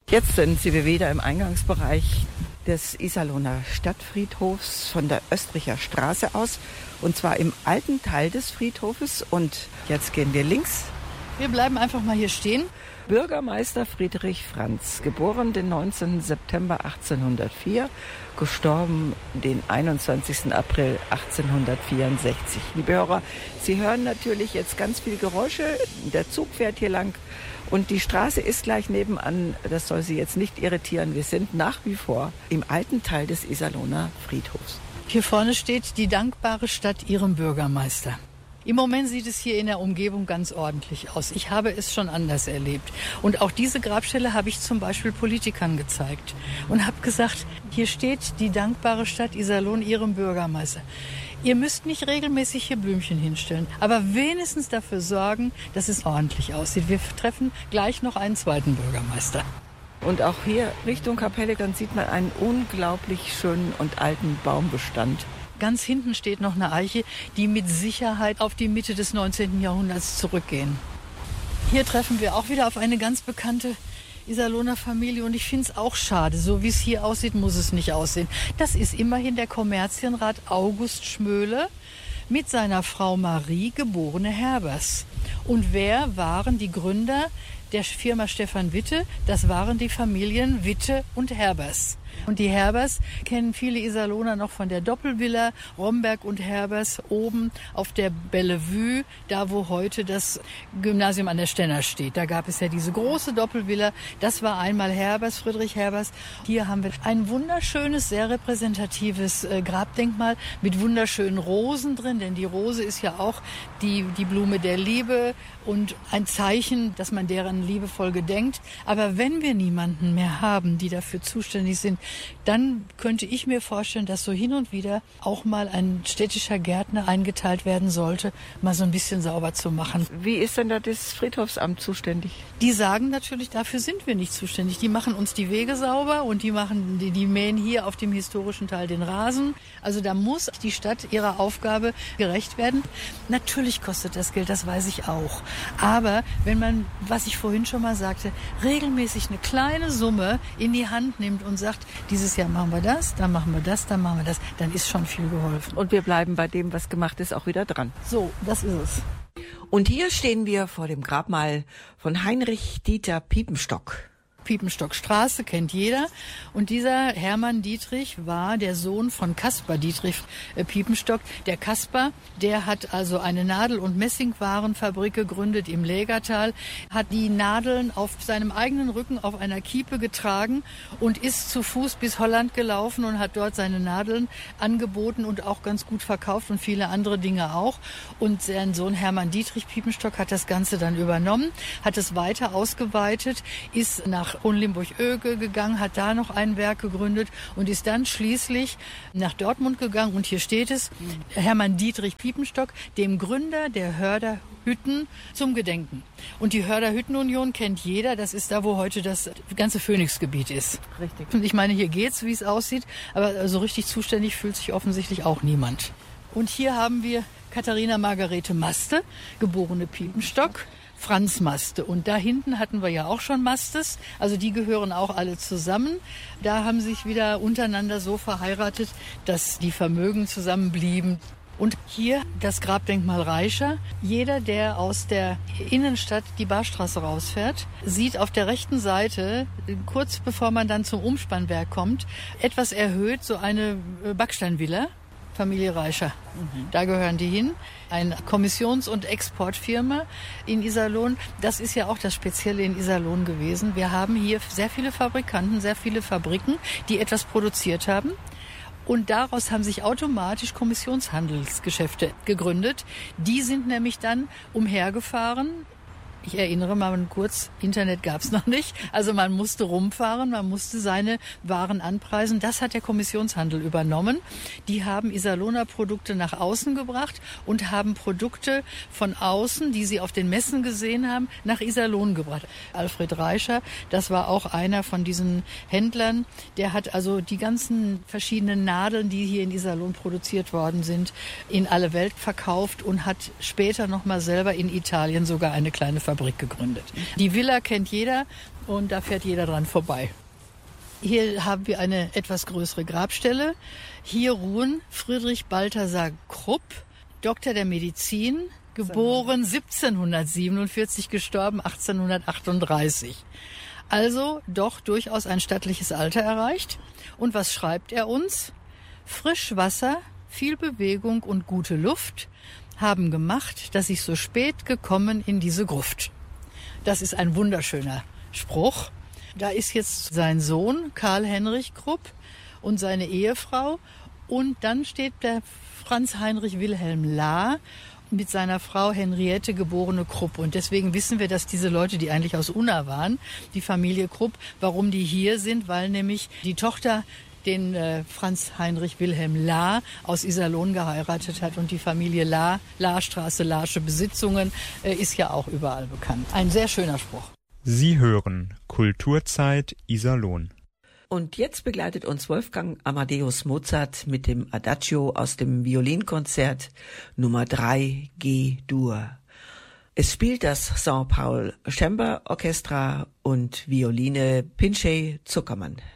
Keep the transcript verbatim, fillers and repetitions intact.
Jetzt sind Sie wieder im Eingangsbereich des Iserlohner Stadtfriedhofs von der Östricher Straße aus. Und zwar im alten Teil des Friedhofes. Und jetzt gehen wir links. Wir bleiben einfach mal hier stehen. Bürgermeister Friedrich Franz, geboren den neunzehnten September achtzehnhundertvier, gestorben den einundzwanzigsten April achtzehnhundertvierundsechzig. Liebe Hörer, Sie hören natürlich jetzt ganz viele Geräusche. Der Zug fährt hier lang und die Straße ist gleich nebenan. Das soll Sie jetzt nicht irritieren. Wir sind nach wie vor im alten Teil des Iserlohner Friedhofs. Hier vorne steht die dankbare Stadt ihrem Bürgermeister. Im Moment sieht es hier in der Umgebung ganz ordentlich aus. Ich habe es schon anders erlebt. Und auch diese Grabstelle habe ich zum Beispiel Politikern gezeigt. Und habe gesagt, hier steht die dankbare Stadt Iserlohn ihrem Bürgermeister. Ihr müsst nicht regelmäßig hier Blümchen hinstellen, aber wenigstens dafür sorgen, dass es ordentlich aussieht. Wir treffen gleich noch einen zweiten Bürgermeister. Und auch hier Richtung Kapelle, dann sieht man einen unglaublich schönen und alten Baumbestand. Ganz hinten steht noch eine Eiche, die mit Sicherheit auf die Mitte des neunzehnten Jahrhunderts zurückgehen. Hier treffen wir auch wieder auf eine ganz bekannte Iserlohner Familie und ich finde es auch schade. So wie es hier aussieht, muss es nicht aussehen. Das ist immerhin der Kommerzienrat August Schmöhle mit seiner Frau Marie, geborene Herbers. Und wer waren die Gründer der Firma Stefan Witte? Das waren die Familien Witte und Herbers. Und die Herbers kennen viele Iserlohner noch von der Doppelvilla Romberg und Herbers oben auf der Bellevue, da wo heute das Gymnasium an der Stenner steht. Da gab es ja diese große Doppelvilla. Das war einmal Herbers, Friedrich Herbers. Hier haben wir ein wunderschönes, sehr repräsentatives Grabdenkmal mit wunderschönen Rosen drin, denn die Rose ist ja auch die, die Blume der Liebe und ein Zeichen, dass man deren liebevoll gedenkt. Aber wenn wir niemanden mehr haben, die dafür zuständig sind, dann könnte ich mir vorstellen, dass so hin und wieder auch mal ein städtischer Gärtner eingeteilt werden sollte, mal so ein bisschen sauber zu machen. Wie ist denn da das Friedhofsamt zuständig? Die sagen natürlich, dafür sind wir nicht zuständig. Die machen uns die Wege sauber und die machen, die, die mähen hier auf dem historischen Teil den Rasen. Also da muss die Stadt ihrer Aufgabe gerecht werden. Natürlich kostet das Geld, das weiß ich auch. Aber wenn man, was ich vorhin schon mal sagte, regelmäßig eine kleine Summe in die Hand nimmt und sagt, dieses Jahr machen wir das, dann machen wir das, dann machen wir das, dann ist schon viel geholfen. Und wir bleiben bei dem, was gemacht ist, auch wieder dran. So, das ist es. Und hier stehen wir vor dem Grabmal von Heinrich Dieter Piepenstock. Piepenstockstraße kennt jeder. Und dieser Hermann Dietrich war der Sohn von Caspar Dietrich äh, Piepenstock. Der Caspar, der hat also eine Nadel- und Messingwarenfabrik gegründet im Lägertal, hat die Nadeln auf seinem eigenen Rücken auf einer Kiepe getragen und ist zu Fuß bis Holland gelaufen und hat dort seine Nadeln angeboten und auch ganz gut verkauft und viele andere Dinge auch. Und sein Sohn Hermann Dietrich Piepenstock hat das Ganze dann übernommen, hat es weiter ausgeweitet, ist nach Hohenlimburg-Oege gegangen, hat da noch ein Werk gegründet und ist dann schließlich nach Dortmund gegangen. Und hier steht es, Hermann Dietrich Piepenstock, dem Gründer der Hörder Hütten zum Gedenken. Und die Hörder Hüttenunion kennt jeder, das ist da, wo heute das ganze Phoenixgebiet ist. Richtig. Und ich meine, hier geht's, wie es aussieht, aber so richtig zuständig fühlt sich offensichtlich auch niemand. Und hier haben wir Katharina Margarete Maste, geborene Piepenstock, Franz Maste. Und da hinten hatten wir ja auch schon Mastes, also die gehören auch alle zusammen. Da haben sich wieder untereinander so verheiratet, dass die Vermögen zusammenblieben. Und hier das Grabdenkmal Reicher. Jeder, der aus der Innenstadt die Barstraße rausfährt, sieht auf der rechten Seite, kurz bevor man dann zum Umspannwerk kommt, etwas erhöht so eine Backsteinvilla. Familie Reicher. Mhm. Da gehören die hin. Eine Kommissions- und Exportfirma in Iserlohn. Das ist ja auch das Spezielle in Iserlohn gewesen. Wir haben hier sehr viele Fabrikanten, sehr viele Fabriken, die etwas produziert haben. Und daraus haben sich automatisch Kommissionshandelsgeschäfte gegründet. Die sind nämlich dann umhergefahren. Ich erinnere mal kurz, Internet gab es noch nicht. Also man musste rumfahren, man musste seine Waren anpreisen. Das hat der Kommissionshandel übernommen. Die haben Iserlohner Produkte nach außen gebracht und haben Produkte von außen, die sie auf den Messen gesehen haben, nach Iserlohn gebracht. Alfred Reicher, das war auch einer von diesen Händlern. Der hat also die ganzen verschiedenen Nadeln, die hier in Iserlohn produziert worden sind, in alle Welt verkauft und hat später noch mal selber in Italien sogar eine kleine Fabrik Fabrik gegründet. Die Villa kennt jeder und da fährt jeder dran vorbei. Hier haben wir eine etwas größere Grabstelle. Hier ruhen Friedrich Balthasar Krupp, Doktor der Medizin, geboren siebzehnhundertsiebenundvierzig, gestorben achtzehnhundertachtunddreißig. Also doch durchaus ein stattliches Alter erreicht. Und was schreibt er uns? Frisch Wasser, viel Bewegung und gute Luft haben gemacht, dass ich so spät gekommen in diese Gruft. Das ist ein wunderschöner Spruch. Da ist jetzt sein Sohn Karl-Heinrich Krupp und seine Ehefrau. Und dann steht der Franz Heinrich Wilhelm Lahr mit seiner Frau Henriette, geborene Krupp. Und deswegen wissen wir, dass diese Leute, die eigentlich aus Unna waren, die Familie Krupp, warum die hier sind, weil nämlich die Tochter den äh, Franz Heinrich Wilhelm Lahr aus Iserlohn geheiratet hat. Und die Familie Lahr, Lahrstraße, Lahrsche Besitzungen, äh, ist ja auch überall bekannt. Ein sehr schöner Spruch. Sie hören Kulturzeit Iserlohn. Und jetzt begleitet uns Wolfgang Amadeus Mozart mit dem Adagio aus dem Violinkonzert Nummer drei G-Dur. Es spielt das Saint Paul Chamber Orchestra und Violine Pinchey Zuckermann.